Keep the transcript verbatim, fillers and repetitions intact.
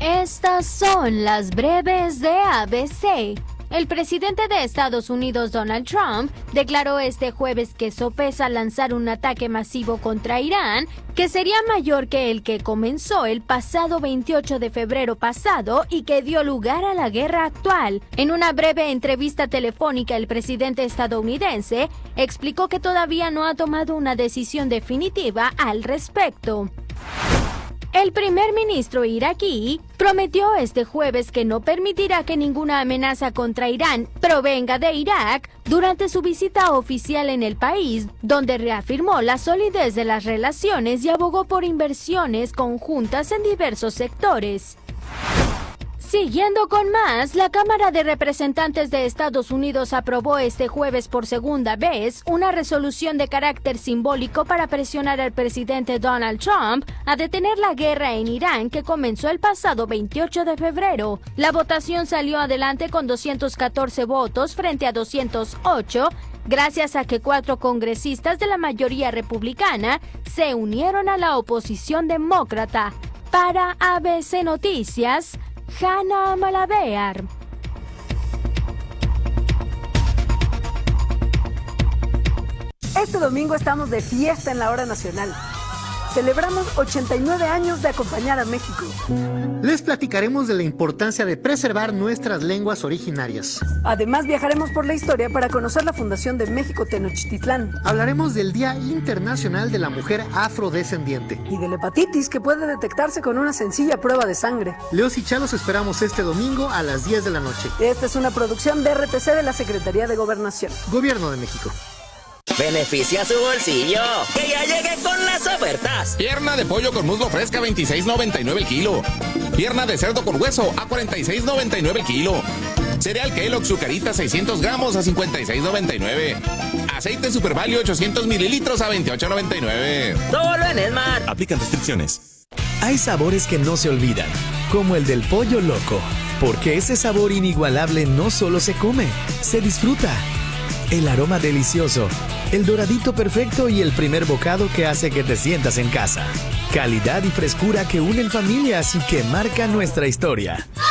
Estas son las breves de A B C. El presidente de Estados Unidos, Donald Trump, declaró este jueves que sopesa lanzar un ataque masivo contra Irán, que sería mayor que el que comenzó el pasado veintiocho de febrero pasado y que dio lugar a la guerra actual. En una breve entrevista telefónica, el presidente estadounidense explicó que todavía no ha tomado una decisión definitiva al respecto. El primer ministro iraquí prometió este jueves que no permitirá que ninguna amenaza contra Irán provenga de Irak durante su visita oficial en el país, donde reafirmó la solidez de las relaciones y abogó por inversiones conjuntas en diversos sectores. Siguiendo con más, la Cámara de Representantes de Estados Unidos aprobó este jueves por segunda vez una resolución de carácter simbólico para presionar al presidente Donald Trump a detener la guerra en Irán que comenzó el pasado veintiocho de febrero. La votación salió adelante con doscientos catorce votos frente a doscientos ocho, gracias a que cuatro congresistas de la mayoría republicana se unieron a la oposición demócrata. Para A B C Noticias, Hanna Malabear. Este domingo estamos de fiesta en la hora nacional. Celebramos ochenta y nueve años de acompañar a México. Les platicaremos de la importancia de preservar nuestras lenguas originarias. Además, viajaremos por la historia para conocer la fundación de México Tenochtitlán. Hablaremos del Día Internacional de la Mujer Afrodescendiente. Y de la hepatitis, que puede detectarse con una sencilla prueba de sangre. Leos y Chalos esperamos este domingo a las diez de la noche. Esta es una producción de R T C de la Secretaría de Gobernación. Gobierno de México. Beneficia su bolsillo, que ya llegué con las ofertas. Pierna de pollo con muslo fresca a veintiséis noventa y nueve el kilo. Pierna de cerdo con hueso a cuarenta y seis noventa y nueve el kilo. Cereal Kellogg Zucarita seiscientos gramos a cincuenta y seis noventa y nueve. Aceite Super Value ochocientos mililitros a veintiocho noventa y nueve. Solo en Esmar. Aplican restricciones. Hay sabores que no se olvidan, como el del pollo loco, porque ese sabor inigualable no solo se come, se disfruta. El aroma delicioso, el doradito perfecto y el primer bocado que hace que te sientas en casa. Calidad y frescura que unen familias y que marcan nuestra historia.